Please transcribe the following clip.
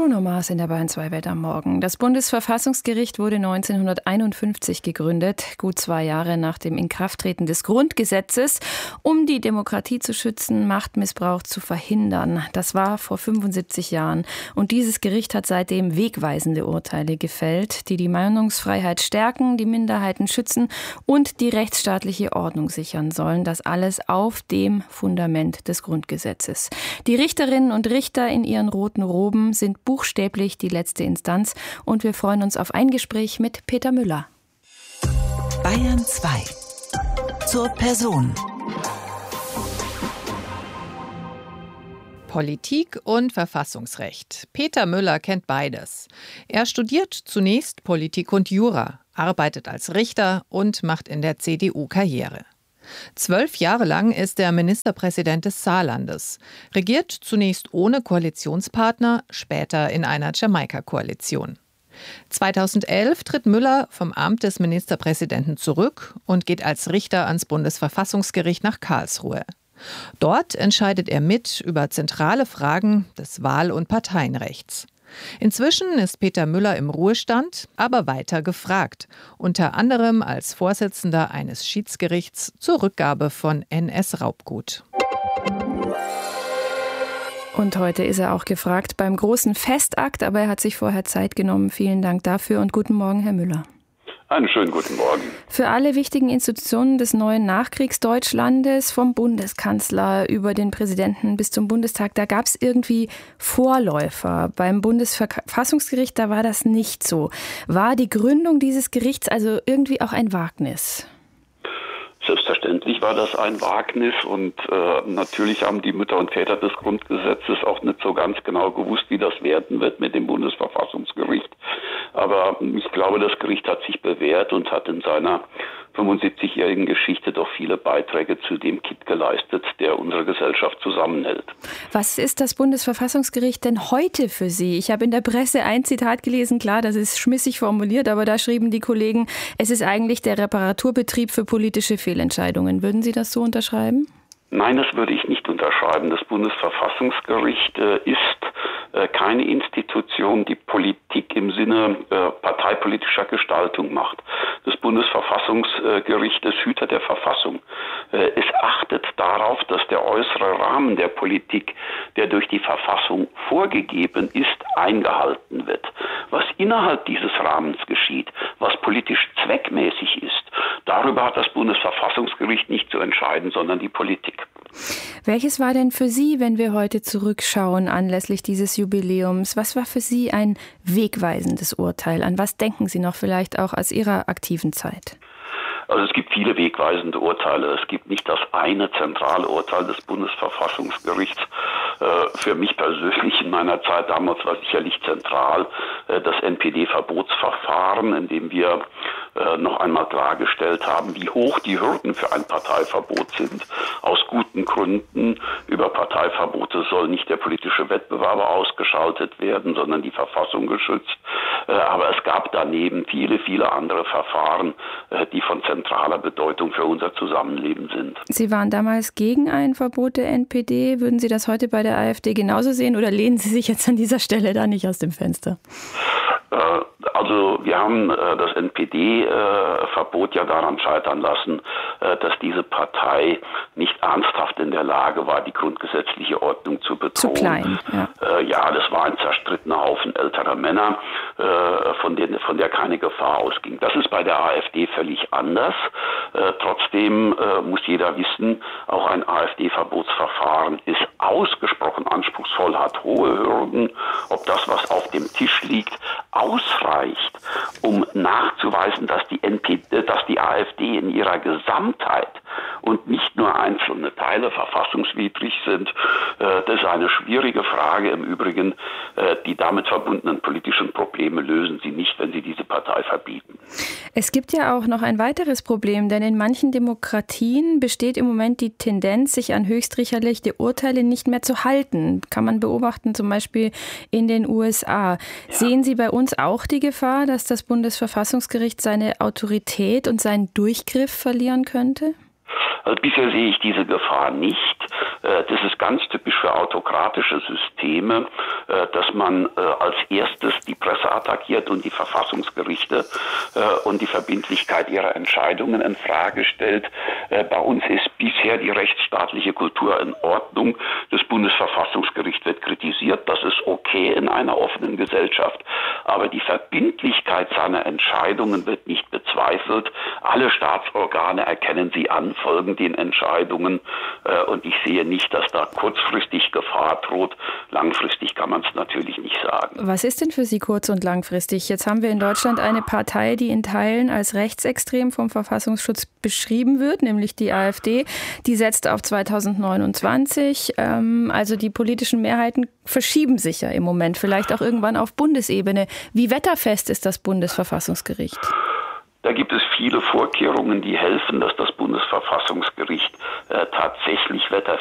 Bruno Maas in der Bayern 2 Welt am Morgen. Das Bundesverfassungsgericht wurde 1951 gegründet, gut 2 Jahre nach dem Inkrafttreten des Grundgesetzes, um die Demokratie zu schützen, Machtmissbrauch zu verhindern. Das war vor 75 Jahren. Und dieses Gericht hat seitdem wegweisende Urteile gefällt, die die Meinungsfreiheit stärken, die Minderheiten schützen und die rechtsstaatliche Ordnung sichern sollen. Das alles auf dem Fundament des Grundgesetzes. Die Richterinnen und Richter in ihren roten Roben sind buchstäblich die letzte Instanz und wir freuen uns auf ein Gespräch mit Peter Müller. Bayern 2. Zur Person. Politik und Verfassungsrecht. Peter Müller kennt beides. Er studiert zunächst Politik und Jura, arbeitet als Richter und macht in der CDU Karriere. 12 Jahre lang ist er Ministerpräsident des Saarlandes, regiert zunächst ohne Koalitionspartner, später in einer Jamaika-Koalition. 2011 tritt Müller vom Amt des Ministerpräsidenten zurück und geht als Richter ans Bundesverfassungsgericht nach Karlsruhe. Dort entscheidet er mit über zentrale Fragen des Wahl- und Parteienrechts. Inzwischen ist Peter Müller im Ruhestand, aber weiter gefragt, unter anderem als Vorsitzender eines Schiedsgerichts zur Rückgabe von NS-Raubgut. Und heute ist er auch gefragt beim großen Festakt, aber er hat sich vorher Zeit genommen. Vielen Dank dafür und guten Morgen, Herr Müller. Einen schönen guten Morgen. Für alle wichtigen Institutionen des neuen Nachkriegsdeutschlandes, vom Bundeskanzler über den Präsidenten bis zum Bundestag, da gab es irgendwie Vorläufer. Beim Bundesverfassungsgericht, da war das nicht so. War die Gründung dieses Gerichts also irgendwie auch ein Wagnis? Selbstverständlich war das ein Wagnis und natürlich haben die Mütter und Väter des Grundgesetzes auch nicht so ganz genau gewusst, wie das werden wird mit dem Bundesverfassungsgericht. Aber ich glaube, das Gericht hat sich bewährt und hat in seiner 75-jährigen Geschichte doch viele Beiträge zu dem Kitt geleistet, der unsere Gesellschaft zusammenhält. Was ist das Bundesverfassungsgericht denn heute für Sie? Ich habe in der Presse ein Zitat gelesen, klar, das ist schmissig formuliert, aber da schrieben die Kollegen, es ist eigentlich der Reparaturbetrieb für politische Fehlentscheidungen. Würden Sie das so unterschreiben? Nein, das würde ich nicht unterschreiben. Das Bundesverfassungsgericht ist keine Institution, die Politik im Sinne parteipolitischer Gestaltung macht. Das Bundesverfassungsgericht ist Hüter der Verfassung. Es achtet darauf, dass der äußere Rahmen der Politik, der durch die Verfassung vorgegeben ist, eingehalten wird. Was innerhalb dieses Rahmens geschieht, was politisch zweckmäßig ist, darüber hat das Bundesverfassungsgericht nicht zu entscheiden, sondern die Politik. Welches war denn für Sie, wenn wir heute zurückschauen anlässlich dieses Jubiläums, was war für Sie ein wegweisendes Urteil? An was denken Sie noch vielleicht auch aus Ihrer aktiven Zeit? Also es gibt viele wegweisende Urteile. Es gibt nicht das eine zentrale Urteil des Bundesverfassungsgerichts. Für mich persönlich in meiner Zeit damals war sicherlich zentral das NPD-Verbotsverfahren, in dem wir noch einmal klargestellt haben, wie hoch die Hürden für ein Parteiverbot sind. Aus guten Gründen. Über Parteiverbote soll nicht der politische Wettbewerber ausgeschaltet werden, sondern die Verfassung geschützt. Aber es gab daneben viele, viele andere Verfahren, die von zentraler Bedeutung für unser Zusammenleben sind. Sie waren damals gegen ein Verbot der NPD. Würden Sie das heute bei der AfD genauso sehen oder lehnen Sie sich jetzt an dieser Stelle da nicht aus dem Fenster? Also wir haben das NPD-Verbot ja daran scheitern lassen, dass diese Partei nicht ernsthaft in der Lage war, die grundgesetzliche Ordnung zu bedrohen. Zu klein, ja. Ja, das war ein zerstrittener Haufen älterer Männer, von der keine Gefahr ausging. Das ist bei der AfD völlig anders. Trotzdem muss jeder wissen, auch ein AfD-Verbotsverfahren ist ausgesprochen anspruchsvoll, hat hohe Hürden. Ob das, was auf dem Tisch liegt, ausreicht, um nachzuweisen, dass die AfD in ihrer Gesamtheit und nicht nur einzelne Teile verfassungswidrig sind, das ist eine schwierige Frage. Im Übrigen, die damit verbundenen politischen Probleme lösen Sie nicht, wenn Sie diese Partei verbieten. Es gibt ja auch noch ein weiteres Problem, denn in manchen Demokratien besteht im Moment die Tendenz, sich an höchstrichterliche Urteile nicht mehr zu halten. Kann man beobachten, zum Beispiel in den USA. Ja. Sehen Sie bei uns auch die Gefahr, dass das Bundesverfassungsgericht seine Autorität und seinen Durchgriff verlieren könnte? Also bisher sehe ich diese Gefahr nicht. Das ist ganz typisch für autokratische Systeme. dass man als erstes die Presse attackiert und die Verfassungsgerichte und die Verbindlichkeit ihrer Entscheidungen in Frage stellt. Bei uns ist bisher die rechtsstaatliche Kultur in Ordnung. Das Bundesverfassungsgericht wird kritisiert. Das ist okay in einer offenen Gesellschaft. Aber die Verbindlichkeit seiner Entscheidungen wird nicht bezweifelt. Alle Staatsorgane erkennen sie an, folgen den Entscheidungen. Und ich sehe nicht, dass da kurzfristig Gefahr droht. Langfristig kann man es natürlich nicht sagen. Was ist denn für Sie kurz- und langfristig? Jetzt haben wir in Deutschland eine Partei, die in Teilen als rechtsextrem vom Verfassungsschutz beschrieben wird, nämlich die AfD. Die setzt auf 2029. Also die politischen Mehrheiten verschieben sich ja im Moment, vielleicht auch irgendwann auf Bundesebene. Wie wetterfest ist das Bundesverfassungsgericht? Da gibt es viele Vorkehrungen, die helfen, dass das Bundesverfassungsgericht tatsächlich wetterfest